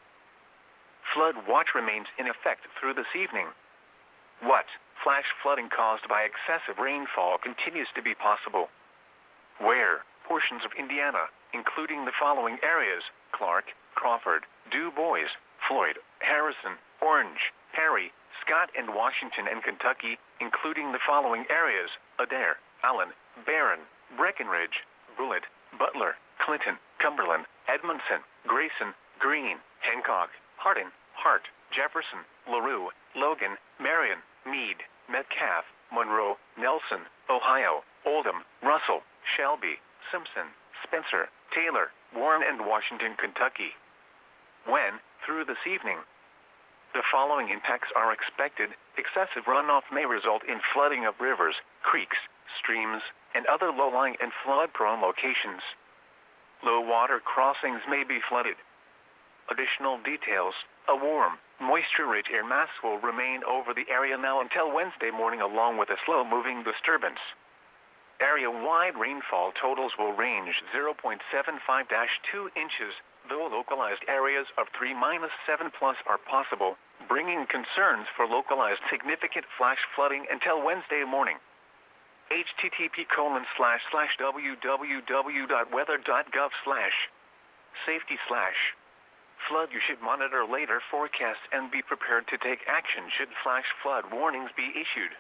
[SPEAKER 1] Flood watch remains in effect through this evening. What? Flash flooding caused by excessive rainfall continues to be possible. Where? Portions of Indiana, including the following areas: Clark, Crawford, Du Bois, Floyd, Harrison, Orange, Perry, Scott, and Washington, and Kentucky, including the following areas: Adair, Allen, Barron, Breckenridge, Bullitt, Butler, Clinton, Cumberland, Edmondson, Grayson, Greene, Hancock, Hardin, Hart, Jefferson, LaRue, Logan, Marion, Meade, Metcalfe, Monroe, Nelson, Ohio, Oldham, Russell, Shelby, Simpson, Spencer, Taylor, Warren, and Washington, Kentucky. When? Through this evening. The following impacts are expected. Excessive runoff may result in flooding of rivers, creeks, streams, and other low-lying and flood-prone locations. Low water crossings may be flooded. Additional details: a warm, moisture-rich air mass will remain over the area now until Wednesday morning, along with a slow-moving disturbance. Area-wide rainfall totals will range zero point seven five to two inches, though localized areas of three to seven plus are possible, bringing concerns for localized significant flash flooding until Wednesday morning. H T T P colon slash slash www dot weather dot gov slash safety slash flood you should monitor later forecasts and be prepared to take action should flash flood warnings be issued.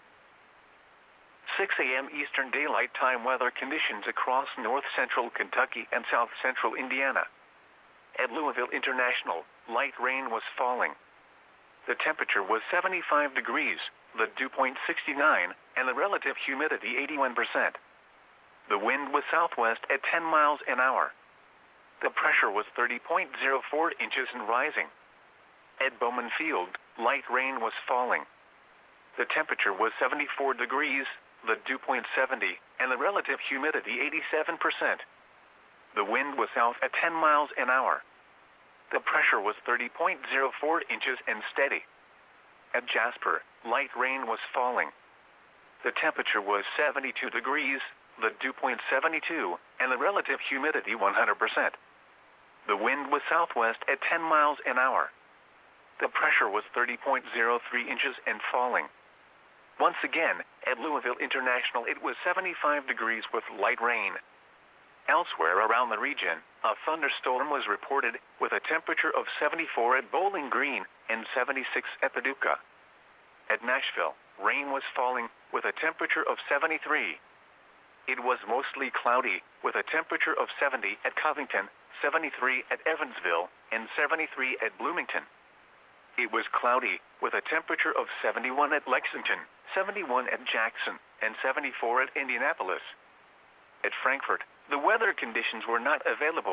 [SPEAKER 1] six a m Eastern Daylight Time weather conditions across north central Kentucky and south central Indiana. At Louisville International, light rain was falling. The temperature was seventy-five degrees, the dew point sixty-nine, and the relative humidity eighty-one percent. The wind was southwest at ten miles an hour. The pressure was thirty point zero four inches and rising. At Bowman Field, light rain was falling. The temperature was seventy-four degrees, the dew point seventy, and the relative humidity eighty-seven percent. The wind was south at ten miles an hour. The pressure was thirty point zero four inches and steady. At Jasper, light rain was falling. The temperature was seventy-two degrees, the dew point seventy-two, and the relative humidity one hundred percent. The wind was southwest at ten miles an hour. The pressure was thirty point zero three inches and falling. Once again, At Louisville International, it was seventy-five degrees with light rain. Elsewhere around the region, a thunderstorm was reported with a temperature of seventy-four at Bowling Green and seventy-six at Paducah. At Nashville, rain was falling with a temperature of seventy-three. It was mostly cloudy with a temperature of seventy at Covington, seventy-three at Evansville, and seventy-three at Bloomington. It was cloudy with a temperature of seventy-one at Lexington, seventy-one at Jackson, and seventy-four at Indianapolis. At Frankfort, the weather conditions were not available.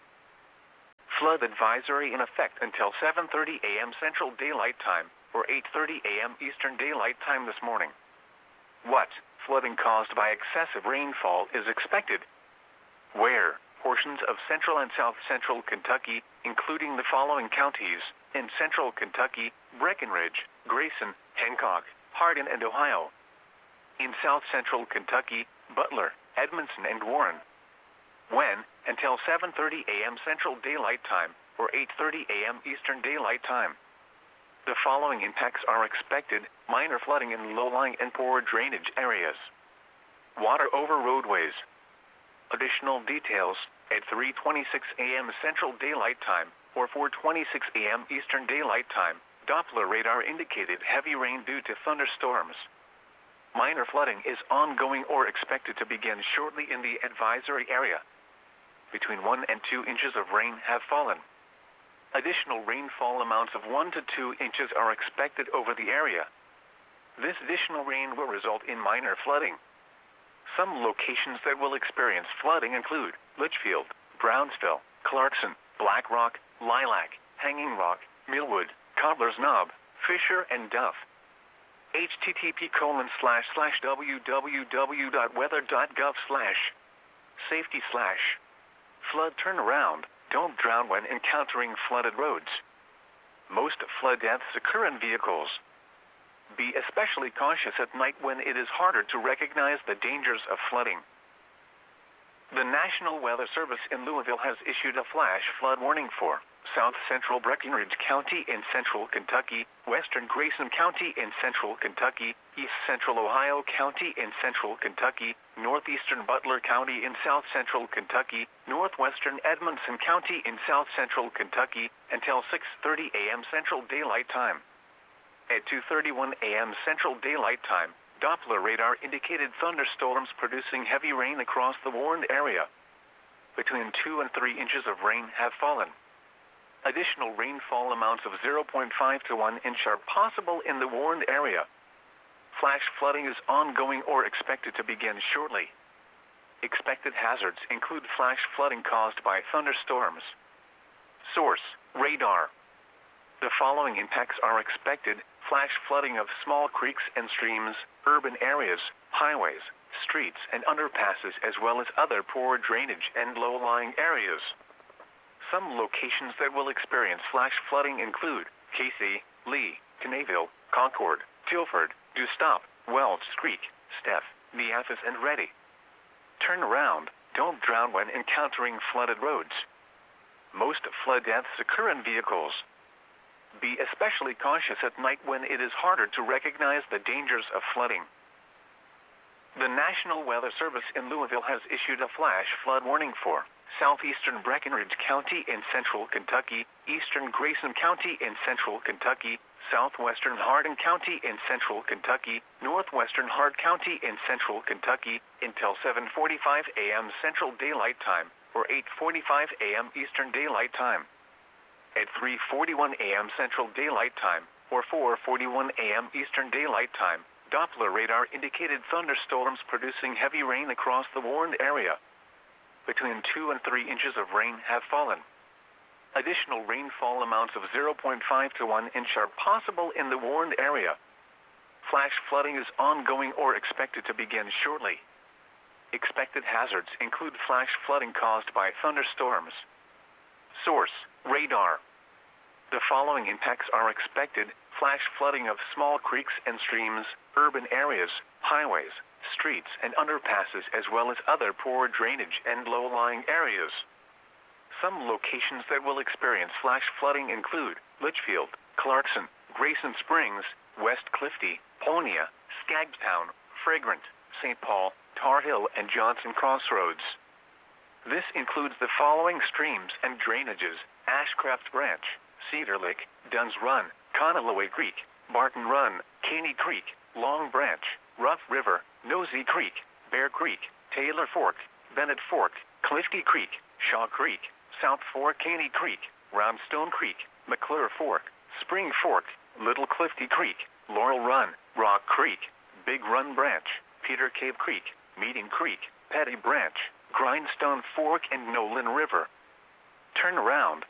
[SPEAKER 1] Flood advisory in effect until seven thirty a m Central Daylight Time or eight thirty a m Eastern Daylight Time this morning. What flooding caused by excessive rainfall is expected? Where portions of central and south central Kentucky, including the following counties: in central Kentucky, Breckenridge, Grayson, Hancock, Hardin, and Ohio. In south central Kentucky, Butler, Edmondson, and Warren. When? Until seven thirty a m Central Daylight Time or eight thirty a m Eastern Daylight Time. The following impacts are expected: minor flooding in low-lying and poor drainage areas. Water over roadways. Additional details at three twenty-six a m Central Daylight Time or four twenty-six a m Eastern Daylight Time. Doppler radar indicated heavy rain due to thunderstorms. Minor flooding is ongoing or expected to begin shortly in the advisory area. Between one and two inches of rain have fallen. Additional rainfall amounts of one to two inches are expected over the area. This additional rain will result in minor flooding. Some locations that will experience flooding include Litchfield, Brownsville, Clarkson, Black Rock, Lilac, Hanging Rock, Millwood, Cobbler's Knob, Fisher, and Duff. H T T P colon slash slash www dot weather dot gov slash safety slash flood turnaround. Don't drown when encountering flooded roads. Most flood deaths occur in vehicles. Be especially cautious at night when it is harder to recognize the dangers of flooding. The National Weather Service in Louisville has issued a flash flood warning for South Central Breckinridge County in central Kentucky, Western Grayson County in central Kentucky, East Central Ohio County in central Kentucky, Northeastern Butler County in south central Kentucky, Northwestern Edmondson County in south central Kentucky, until six thirty a m Central Daylight Time. At two thirty-one a m Central Daylight Time, Doppler radar indicated thunderstorms producing heavy rain across the warned area. Between two and three inches of rain have fallen. Additional rainfall amounts of zero point five to one inch are possible in the warned area. Flash flooding is ongoing or expected to begin shortly. Expected hazards include flash flooding caused by thunderstorms. Source: radar. The following impacts are expected: flash flooding of small creeks and streams, urban areas, highways, streets, and underpasses, as well as other poor drainage and low-lying areas. Some locations that will experience flash flooding include Casey, Lee, Caneville, Concord, Tilford, Dustop, Wells Creek, Steph, Neathis, and Ready. Turn around. Don't drown when encountering flooded roads. Most flood deaths occur in vehicles. Be especially cautious at night when it is harder to recognize the dangers of flooding. The National Weather Service in Louisville has issued a flash flood warning for Southeastern Breckinridge County in central Kentucky, Eastern Grayson County in central Kentucky, Southwestern Hardin County in central Kentucky, Northwestern Hart County in central Kentucky, until seven forty-five a m Central Daylight Time or eight forty-five a m Eastern Daylight Time. At three forty-one a m Central Daylight Time or four forty-one a m Eastern Daylight Time, Doppler radar indicated thunderstorms producing heavy rain across the warned area. Between two and three inches of rain have fallen. Additional rainfall amounts of zero point five to one inch are possible in the warned area. Flash flooding is ongoing or expected to begin shortly. Expected hazards include flash flooding caused by thunderstorms. Source: radar. The following impacts are expected: flash flooding of small creeks and streams, urban areas, highways, streets, and underpasses, as well as other poor drainage and low-lying areas. Some locations that will experience flash flooding include Litchfield, Clarkson, Grayson Springs, West Clifty, Ponia, Skagstown, Fragrant, Saint Paul, Tar Hill, and Johnson Crossroads. This includes the following streams and drainages: Ashcraft Branch, Cedar Lick, Dunn's Run, Conalloway Creek, Barton Run, Caney Creek, Long Branch, Rough River, Nosey Creek, Bear Creek, Taylor Fork, Bennett Fork, Clifty Creek, Shaw Creek, South Fork, Caney Creek, Roundstone Creek, McClure Fork, Spring Fork, Little Clifty Creek, Laurel Run, Rock Creek, Big Run Branch, Peter Cave Creek, Meeting Creek, Petty Branch, Grindstone Fork, and Nolan River. Turn around,